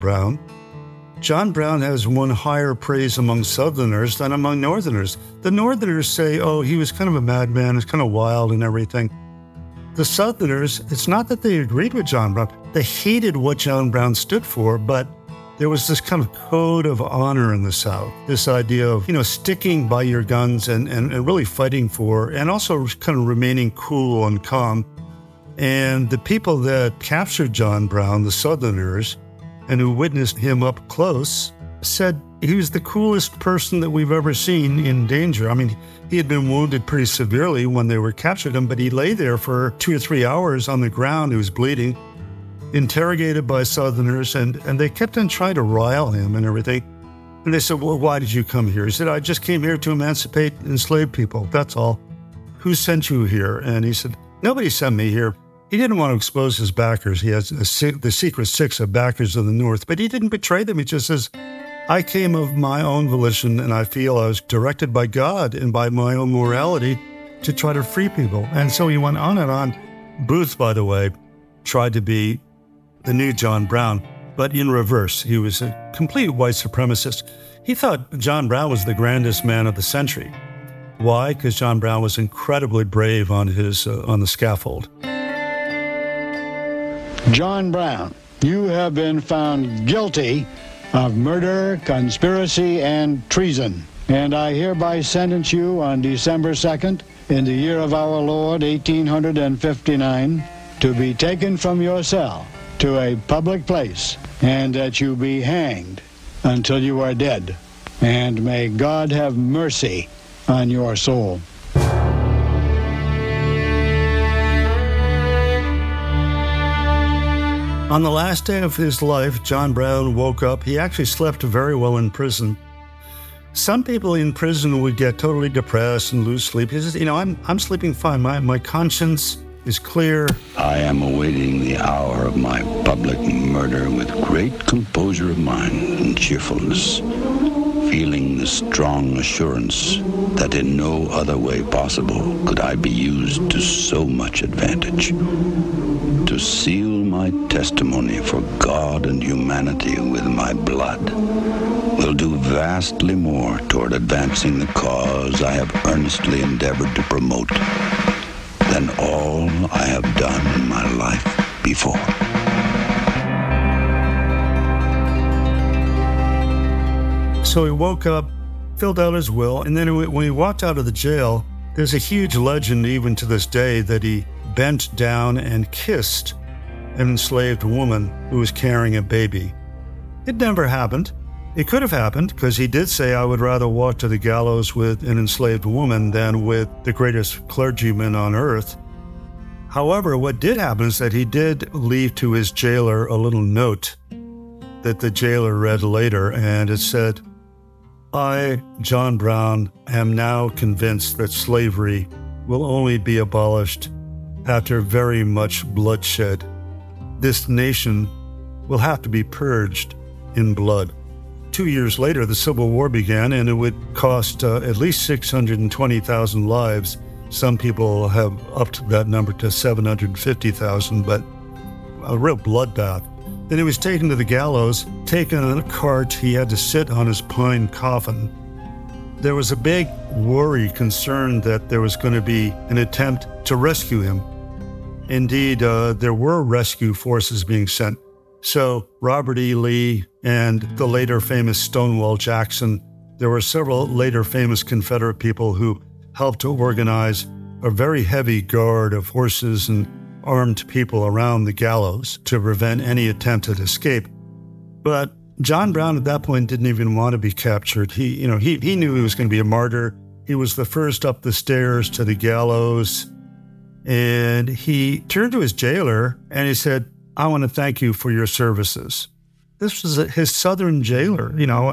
Brown. John Brown has won higher praise among Southerners than among Northerners. The Northerners say, oh, he was kind of a madman, he's kind of wild and everything. The Southerners, it's not that they agreed with John Brown. They hated what John Brown stood for, but there was this kind of code of honor in the South, this idea of, sticking by your guns and really fighting for, and also kind of remaining cool and calm. And the people that captured John Brown, the Southerners, and who witnessed him up close, said he was the coolest person that we've ever seen in danger. I mean, he had been wounded pretty severely when they were captured him, but he lay there for 2 or 3 hours on the ground. He was bleeding, interrogated by Southerners, and they kept on trying to rile him and everything. And they said, well, why did you come here? He said, I just came here to emancipate enslaved people, that's all. Who sent you here? And he said, nobody sent me here. He didn't want to expose his backers. He has the secret six of backers of the North, but he didn't betray them. He just says, I came of my own volition, and I feel I was directed by God and by my own morality to try to free people. And so he went on and on. Booth, by the way, tried to be the new John Brown, but in reverse. He was a complete white supremacist. He thought John Brown was the grandest man of the century. Why? Because John Brown was incredibly brave on the scaffold. John Brown, you have been found guilty of murder, conspiracy, and treason. And I hereby sentence you on December 2nd, in the year of our Lord, 1859, to be taken from your cell to a public place, and that you be hanged until you are dead. And may God have mercy on your soul. On the last day of his life, John Brown woke up. He actually slept very well in prison. Some people in prison would get totally depressed and lose sleep. He says, I'm sleeping fine. My conscience is clear. I am awaiting the hour of my public murder with great composure of mind and cheerfulness, feeling the strong assurance that in no other way possible could I be used to so much advantage. To seal my testimony for God and humanity with my blood will do vastly more toward advancing the cause I have earnestly endeavored to promote than all I have done in my life before. So he woke up, filled out his will, and then when he walked out of the jail, there's a huge legend even to this day that he bent down and kissed an enslaved woman who was carrying a baby. It never happened. It could have happened because he did say, I would rather walk to the gallows with an enslaved woman than with the greatest clergyman on earth. However, what did happen is that he did leave to his jailer a little note that the jailer read later, and it said, I, John Brown, am now convinced that slavery will only be abolished after very much bloodshed. This nation will have to be purged in blood. 2 years later, the Civil War began, and it would cost at least 620,000 lives. Some people have upped that number to 750,000, but a real bloodbath. Then he was taken to the gallows, taken in a cart. He had to sit on his pine coffin. There was a big worry, concern that there was going to be an attempt to rescue him. Indeed, there were rescue forces being sent. So Robert E. Lee and the later famous Stonewall Jackson, there were several later famous Confederate people who helped to organize a very heavy guard of horses and armed people around the gallows to prevent any attempt at escape. But John Brown at that point didn't even want to be captured. He knew he was going to be a martyr. He was the first up the stairs to the gallows. And he turned to his jailer and he said, I want to thank you for your services. This was his southern jailer,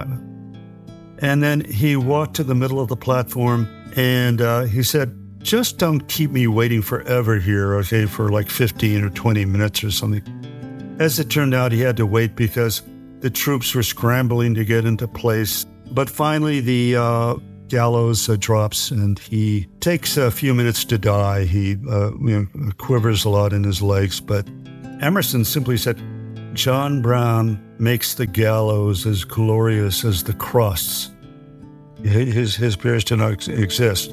And then he walked to the middle of the platform and he said, just don't keep me waiting forever here, okay, for like 15 or 20 minutes or something. As it turned out, he had to wait because the troops were scrambling to get into place. But finally, the gallows drops and he takes a few minutes to die. He quivers a lot in his legs. But Emerson simply said, John Brown makes the gallows as glorious as the cross. His peers do not exist.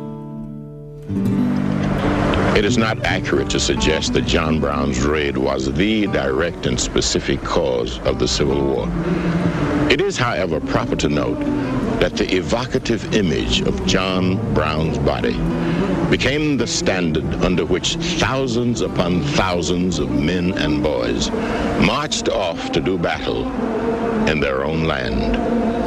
It is not accurate to suggest that John Brown's raid was the direct and specific cause of the Civil War. It is, however, proper to note that the evocative image of John Brown's body became the standard under which thousands upon thousands of men and boys marched off to do battle in their own land.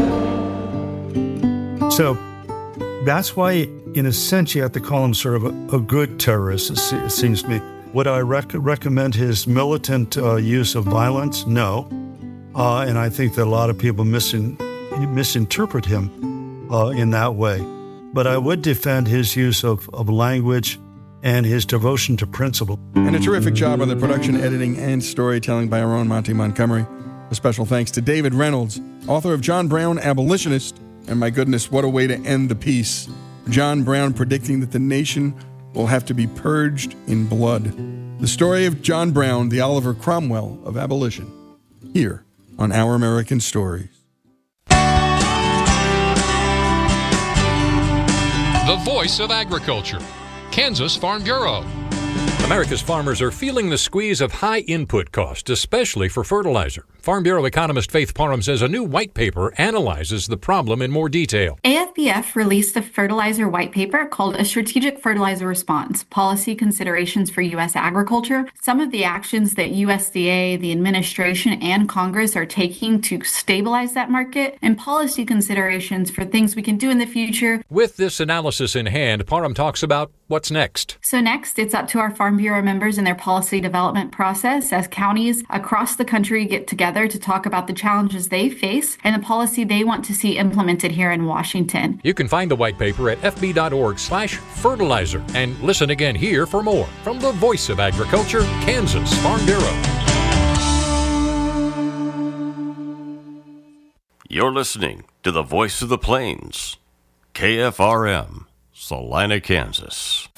So that's why, in a sense, you have to call him sort of a good terrorist, it seems to me. Would I recommend his militant use of violence? No. And I think that a lot of people misinterpret him in that way. But I would defend his use of language and his devotion to principle. And a terrific job on the production, editing, and storytelling by our own Monty Montgomery. A special thanks to David Reynolds, author of John Brown, Abolitionist, and my goodness, what a way to end the piece. John Brown predicting that the nation will have to be purged in blood. The story of John Brown, the Oliver Cromwell of abolition, here on Our American Stories. The voice of agriculture, Kansas Farm Bureau. America's farmers are feeling the squeeze of high input costs, especially for fertilizer. Farm Bureau economist Faith Parham says a new white paper analyzes the problem in more detail. AFBF released a fertilizer white paper called A Strategic Fertilizer Response, Policy Considerations for U.S. Agriculture. Some of the actions that USDA, the administration, and Congress are taking to stabilize that market, and policy considerations for things we can do in the future. With this analysis in hand, Parham talks about what's next. So next, it's up to our Farm Bureau members and their policy development process as counties across the country get together to talk about the challenges they face and the policy they want to see implemented here in Washington. You can find the white paper at fb.org/fertilizer and listen again here for more from the Voice of Agriculture, Kansas Farm Bureau. You're listening to the Voice of the Plains, KFRM, Salina, Kansas.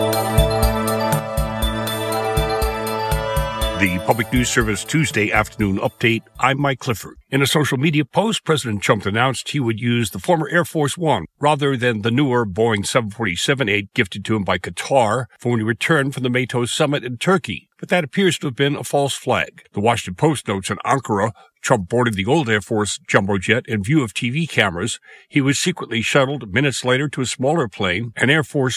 The Public News Service Tuesday afternoon update. I'm Mike Clifford. In a social media post, President Trump announced he would use the former Air Force One rather than the newer Boeing 747-8 gifted to him by Qatar for when he returned from the NATO summit in Turkey. But that appears to have been a false flag. The Washington Post notes in Ankara, Trump boarded the old Air Force jumbo jet in view of TV cameras. He was secretly shuttled minutes later to a smaller plane, an Air Force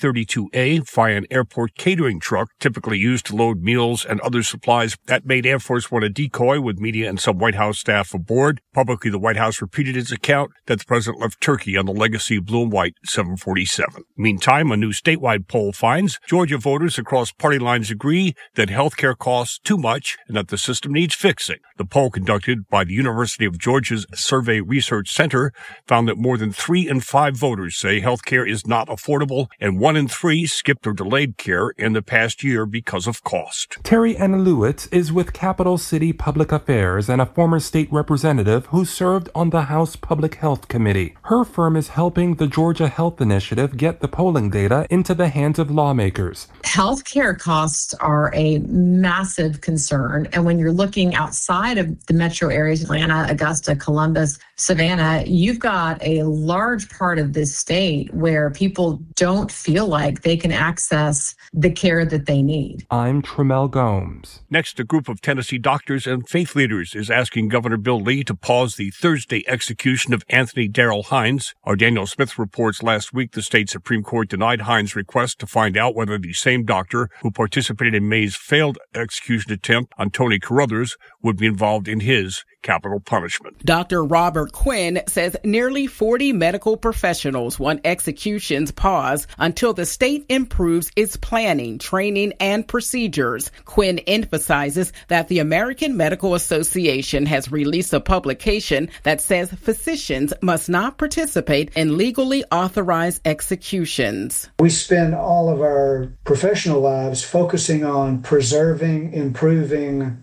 C-32A, via an airport catering truck typically used to load meals and other supplies. That made Air Force One a decoy with media and some White House staff aboard. Publicly, the White House repeated its account that the president left Turkey on the legacy blue and white 747. Meantime, a new statewide poll finds Georgia voters across party lines agree that health care costs too much and that the system needs fixing. The poll conducted by the University of Georgia's Survey Research Center found that more than 3 in 5 voters say health care is not affordable, and 1 in 3 skipped or delayed care in the past year because of cost. Terry Anna Lewitz is with Capital City Public Affairs and a former state representative who served on the House Public Health Committee. Her firm is helping the Georgia Health Initiative get the polling data into the hands of lawmakers. Health care costs are a massive concern, and when you're looking outside of the metro areas, Atlanta, Augusta, Columbus, Savannah, you've got a large part of this state where people don't feel like they can access the care that they need. I'm Tremel Gomes. Next, a group of Tennessee doctors and faith leaders is asking Governor Bill Lee to pause the Thursday execution of Anthony Darrell Hines. Our Daniel Smith reports last week the state Supreme Court denied Hines' request to find out whether the same doctor who participated in May's failed execution attempt on Tony Carruthers would be involved in his capital punishment. Dr. Robert Quinn says nearly 40 medical professionals want executions paused until the state improves its planning, training, and procedures. Quinn emphasizes that the American Medical Association has released a publication that says physicians must not participate in legally authorized executions. We spend all of our professional lives focusing on preserving, improving,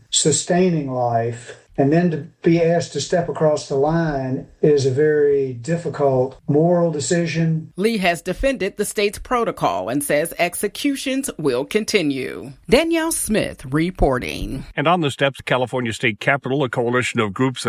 sustaining life. And then to be asked to step across the line is a very difficult moral decision. Lee has defended the state's protocol and says executions will continue. Danielle Smith reporting. And on the steps of California State Capitol, a coalition of groups